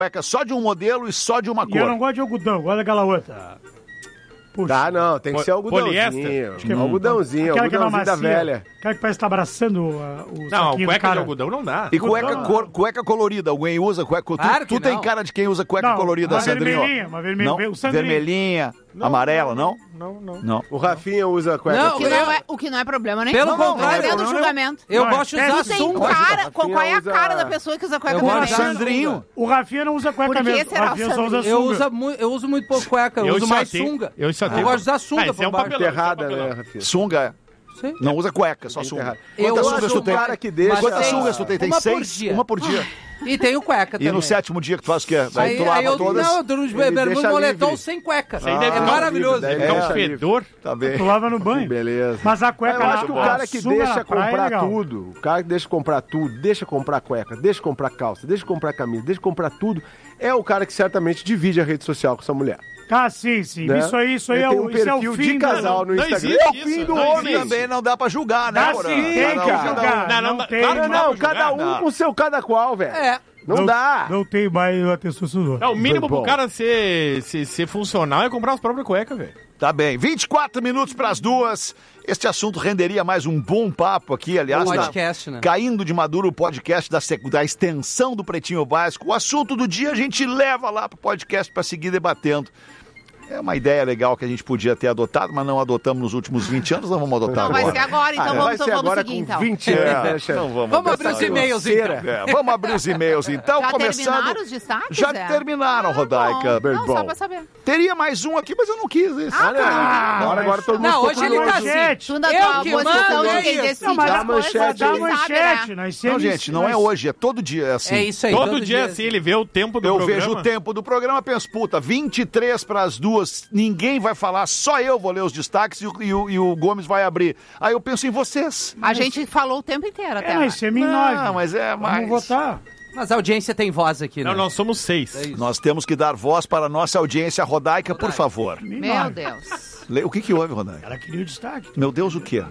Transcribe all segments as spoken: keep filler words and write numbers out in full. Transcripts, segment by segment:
cueca só de um modelo e só de uma cor. E eu não gosto de algodão, eu gosto daquela outra. Puxa. Tá, não, tem que Po- ser algodãozinho. poliéster? Acho que é Algodãozinho, Aquela que é uma algodãozinho da macia, velha. Aquela que parece que tá abraçando uh, o Não, saquinho do cueca cara. de algodão não dá. E cueca, Não. cor- cueca colorida, alguém usa cueca? Tu, Claro tu que tem não. cara de quem usa cueca Não, colorida, uma Sandrinho? vermelhinha, uma vermelhinha, Não? o Sandrinho. Vermelhinha, amarela, não? Não, não. Não. O Rafinha usa cueca. Não, O que eu- não é, o que não é problema nenhum. Pelo não, não, contrário, fazendo não, não. julgamento. Eu Não, gosto de é usar sim. sunga. Cara, Rafinha qual é a usa- cara da pessoa que usa cueca Eu gosto vermelha? de Sandrinho. O Rafinha não usa cueca Por que mesmo. será, O Rafinha só usa Eu sunga. uso, mu- eu uso muito pouco cueca, eu, Eu uso só mais tenho- sunga. eu só Eu tenho- gosto de usar sunga Ah, esse por é um baixo. papelão. Errada, Papelão. né, Rafinha? Sunga. Sim. Não usa cueca, só sunga. errado. Eu Quantas acho sungas tu tem? cara que deixa- Mas Quantas tem- sungas tu tem? Tem uma por seis? dia. Uma por dia. E tenho cueca E também. no sétimo dia que tu faz o quê? Aí Aí, tu lava aí eu, todas? não, eu durmo de bermuda deixa e moletom livre. sem cueca. aí deve é ficar maravilhoso. livre, Fica um Deixa fedor. Tá bem. Tu lava no banho. Beleza. Mas a cueca Eu acho na- que o a cara que sunga deixa na praia é comprar legal. tudo, o cara que deixa comprar tudo, deixa comprar cueca, deixa comprar calça, deixa comprar camisa, deixa comprar tudo, é o cara que certamente divide a rede social com essa mulher. Ah, sim, sim. Né? Isso aí, isso aí Ele é tem o, um isso é o perfil fim de da- casal no Não Instagram. existe É o isso, fim do não homem. existe. Também não dá pra julgar, né, Dá Porã? sim, tem Cada um, que cada um. julgar. Não, não, Não tem. claro que Não, dá não, pra cada julgar. um Dá. com o seu cada qual, velho. É. Não, dá. Não tem mais atenção sua. É, o mínimo Bom. pro cara ser, ser, ser funcional é comprar as próprias cuecas, velho. Tá bem. vinte e quatro minutos pras duas. Este assunto renderia mais um bom papo aqui, aliás. Um tá podcast, né? Caindo de maduro o podcast da, sec- da extensão do Pretinho Básico. O assunto do dia a gente leva lá pro podcast pra seguir debatendo. É uma ideia legal que a gente podia ter adotado, mas não adotamos nos últimos vinte anos, não vamos adotar Não vai agora. ser agora, então Ah, vamos, vai então ser vamos agora seguir, com então. vinte anos, né, É, chefe? não vamos Vamos abrir adotar os e-mails, então. É, vamos abrir os e-mails, então. Já começando... terminaram os destaques, Já é? terminaram, Rodaica. Bom, não, Bom, só pra saber. teria mais um aqui, mas eu não quis esse. Ah, tá. Agora, agora todo mundo Não, ficou hoje ele tá curioso. assim. Tu na Eu tua que posição mando, de é quem isso. decide Não, mas Dá as a coisas, manchete Dá quem sabe, manchete. né? Nós Não, sempre- gente, não é nós- hoje, é todo dia é assim. É isso aí. Todo, dia assim, ele vê o tempo do Eu programa. vejo o tempo do programa, penso, puta, vinte e três para as duas, ninguém vai falar, só eu vou ler os destaques e o, e o- e o Gomes vai abrir. Aí eu penso em vocês. A gente falou o tempo inteiro até É, agora. nós somos em nove. Não, mas é mais... Vamos votar. Mas a audiência tem voz aqui, né? Não, nós somos seis. É isso. Nós temos que dar voz para a nossa audiência. Rodaica, por favor. Meu Deus. Le- O que que houve, Rodaica? Ela queria o destaque. Meu Deus, o quê?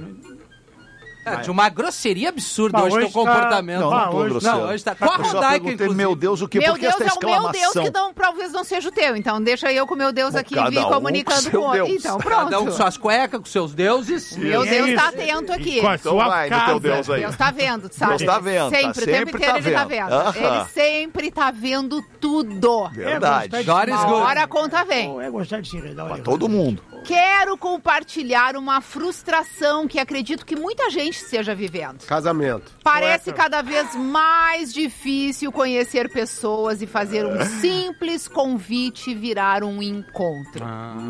É, de uma grosseria absurda Bah, hoje teu hoje tá- comportamento. Não, Ah, não tô hoje- grosseiro. não, hoje tá- Qual a Eu só Rodaica, perguntei, inclusive? meu Deus, o quê? Meu Por que Deus esta é o meu Deus exclamação? que não, talvez não seja o teu. Então deixa eu com o meu Deus aqui Cada vir um comunicando com com seu o outro. Deus. Então pronto. Cada um com suas cuecas, com seus deuses. Meu É Deus tá isso. atento aqui. Com a Então sua vai no casa. teu Deus aí. Deus tá vendo, tu sabe? Deus tá vendo, tá Sempre, o tempo sempre inteiro tá ele tá vendo. vendo. Aham. Ele sempre tá vendo tudo. Verdade. É, God is Uma good. hora a conta vem. Pô, é gostar de se enredar. Pra todo mundo. Quero compartilhar uma frustração que acredito que muita gente esteja vivendo. Casamento. Parece Cueca. cada vez mais difícil conhecer pessoas e fazer um simples convite virar um encontro.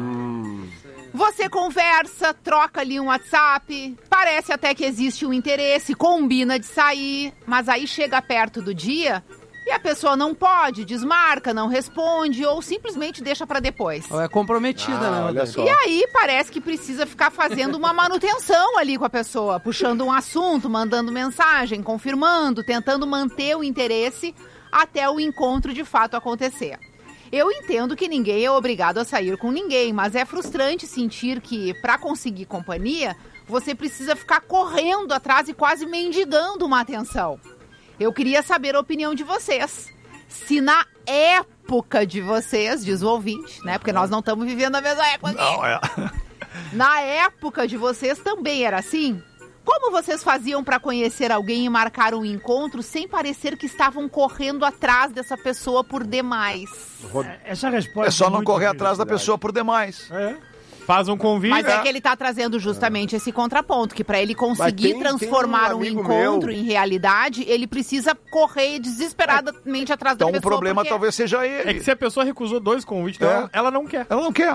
Você conversa, troca ali um WhatsApp, parece até que existe um interesse, combina de sair, mas aí chega perto do dia e a pessoa não pode, desmarca, não responde ou simplesmente deixa pra depois. Ou é comprometida, Ah, né? olha Rodaica? só. E aí parece que precisa ficar fazendo uma manutenção ali com a pessoa, puxando um assunto, mandando mensagem, confirmando, tentando manter o interesse até o encontro de fato acontecer. Eu entendo que ninguém é obrigado a sair com ninguém, mas é frustrante sentir que, para conseguir companhia, você precisa ficar correndo atrás e quase mendigando uma atenção. Eu queria saber a opinião de vocês. Se na época de vocês, diz o ouvinte, né? Porque nós não estamos vivendo a mesma época aqui. Não, é. Na época de vocês também era assim? Como vocês faziam para conhecer alguém e marcar um encontro sem parecer que estavam correndo atrás dessa pessoa por demais? Essa resposta É só não muito correr atrás da felicidade. pessoa por demais. É. Faz um convite. Mas é que ele tá trazendo justamente esse contraponto, que para ele Mas conseguir tem- transformar tem um um amigo encontro meu- em realidade, ele precisa correr desesperadamente atrás Então da o pessoa. problema porque- talvez seja É que ele. se a pessoa recusou dois convites, É. ela, ela não quer. Ela não quer.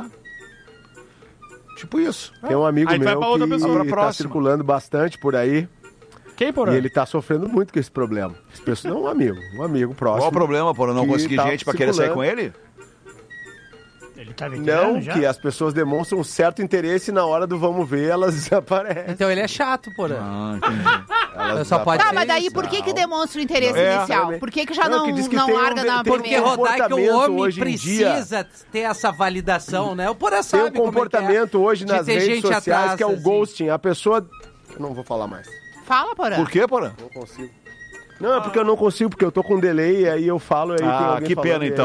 Tipo isso. Tem um amigo Aí vai meu pra outra que pessoa. Pra tá próxima. circulando bastante por aí Quem, porra? e ele tá sofrendo muito com esse problema. As pessoas, não, um amigo, um amigo próximo. Qual o problema, por não que conseguir tá gente pra querer sair com circulando. ele? Ele tá veterano Não, já? que as pessoas demonstram um certo interesse e na hora do vamos ver, elas desaparecem. Então ele é chato, porra. Ah, entendi. Elas Só pode Tá, ser mas daí isso. por que que demonstra o interesse É, inicial? realmente. Por que que já Não, não, que diz que não tem um larga de- na tem um Porque, primeira? Rodaica, o comportamento homem hoje em dia- precisa ter essa validação, né? O Porã Tem sabe um como é que é. comportamento hoje De nas ter redes gente sociais atrás, que é o assim. ghosting. A pessoa... Eu não vou falar mais. Fala, Porã. Por quê, porra? Não consigo. Não, é porque eu não consigo, porque eu tô com delay, aí eu falo, aí tem Ah, alguém que falando, pena e aí então.